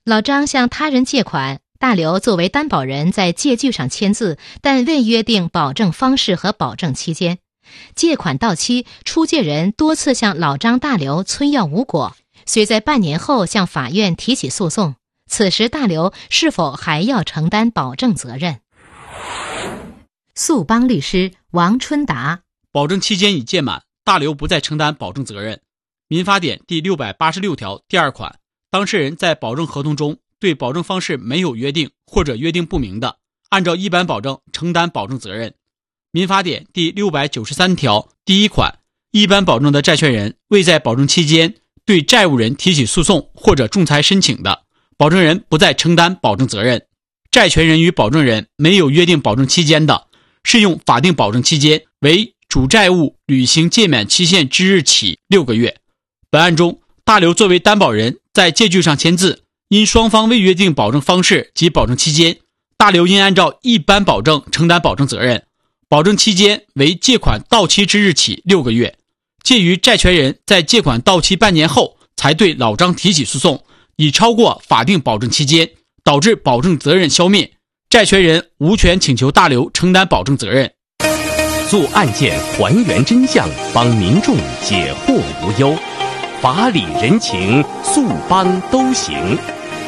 老张向他人借款，大刘作为担保人在借据上签字，但未约定保证方式和保证期间。借款到期，出借人多次向老张、大刘催要无果，遂在半年后向法院提起诉讼。此时大刘是否还要承担保证责任？诉邦律师王春达： 保证期间已届满，大刘不再承担保证责任。民法典第686条第2款，当事人在保证合同中对保证方式没有约定或者约定不明的，按照一般保证承担保证责任。民法典第693条第1款，一般保证的债权人未在保证期间对债务人提起诉讼或者仲裁申请的，保证人不再承担保证责任。债权人与保证人没有约定保证期间的，适用法定保证期间为主债务履行届满期限之日起6个月。本案中，大刘作为担保人在借据上签字，因双方未约定保证方式及保证期间，大刘应按照一般保证承担保证责任。保证期间为借款到期之日起6个月。鉴于债权人在借款到期半年后才对老张提起诉讼，已超过法定保证期间，导致保证责任消灭，债权人无权请求大刘承担保证责任。 做案件还原真相，帮民众解惑无忧，法理人情，诉邦都行。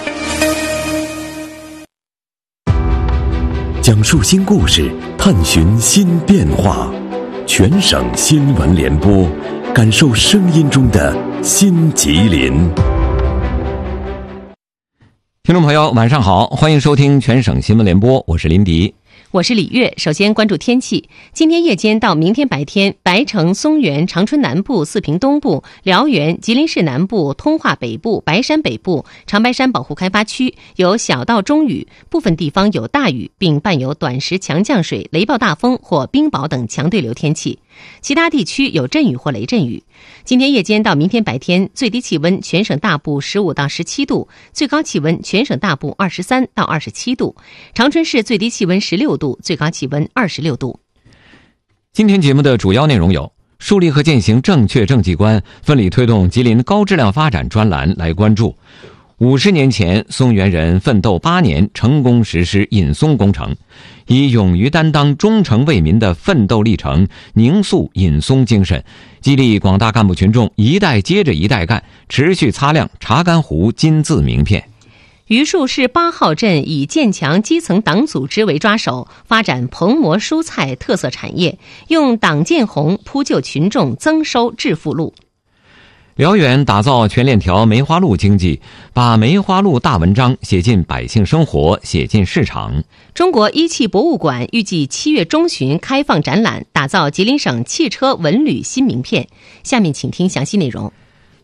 讲述新故事，探寻新变化，全省新闻联播，感受声音中的新吉林。 听众朋友晚上好，欢迎收听全省新闻联播，我是林迪。 我是李月。首先关注天气。今天夜间到明天白天，白城、松原、长春南部、四平东部、辽源、吉林市南部、通化北部、白山北部、长白山保护开发区有小到中雨，部分地方有大雨，并伴有短时强降水、雷暴大风或冰雹等强对流天气。其他地区有阵雨或雷阵雨。今天夜间到明天白天，最低气温全省大部15到17度，最高气温全省大部23到27度。长春市最低气温16度，最高气温26度。 今天节目的主要内容有：树立和践行正确政绩观，奋力推动吉林高质量发展专栏来关注50年前松原人奋斗8年成功实施引松工程，以勇于担当、忠诚为民的奋斗历程凝塑引松精神，激励广大干部群众一代接着一代干，持续擦亮查干湖金字名片。 榆树市8号镇以建强基层党组织为抓手，发展棚膜蔬菜特色产业，用党建红铺就群众增收致富路。 辽源打造全链条梅花鹿经济，把梅花鹿大文章写进百姓生活，写进市场。 中国一汽博物馆预计7月中旬开放展览，打造吉林省汽车文旅新名片。下面请听详细内容。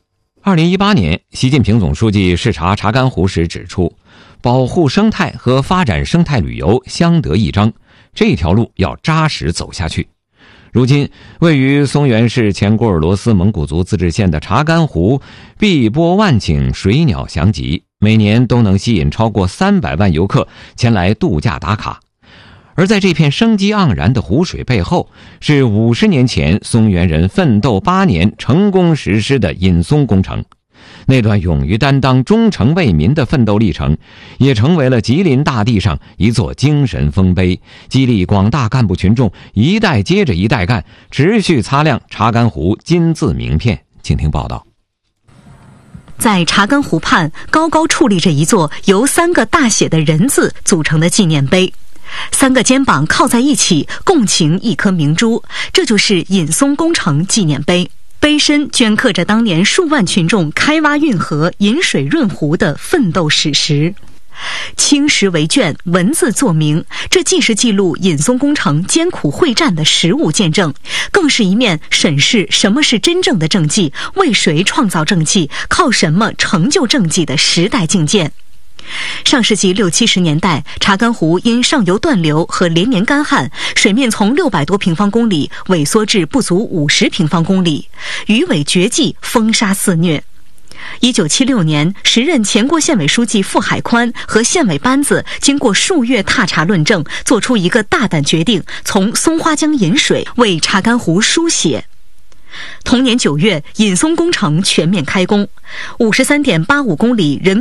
2018年，习近平总书记视察查干湖时指出，保护生态和发展生态旅游相得益彰，这条路要扎实走下去。如今，位于松原市前郭尔罗斯蒙古族自治县的查干湖碧波万顷，水鸟翔集，每年都能吸引超过300万游客前来度假打卡。而在这片生机盎然的湖水背后，是50年前松原人奋斗8年成功实施的引松工程。那段勇于担当、忠诚为民的奋斗历程，也成为了吉林大地上一座精神丰碑，激励广大干部群众一代接着一代干，持续擦亮查干湖金字名片。请听报道。 在查干湖畔，高高矗立着一座由3个大写的人字组成的纪念碑，3个肩膀靠在一起，共擎一颗明珠，这就是引松工程纪念碑。碑身镌刻着当年数万群众开挖运河、引水润湖的奋斗史实。青石为卷，文字作名，这既是记录引松工程艰苦会战的实物见证，更是一面审视什么是真正的政绩，为谁创造政绩，靠什么成就政绩的时代境界。上世纪60、70年代，查干湖因上游断流和连年干旱，水面从600多平方公里萎缩至不足50平方公里，鱼尾绝迹，风沙肆虐。1976年，时任前郭县委书记傅海宽和县委班子经过数月踏查论证，做出一个大胆决定，从松花江引水为查干湖输血。同年9月，引松工程全面开工，53.85公里人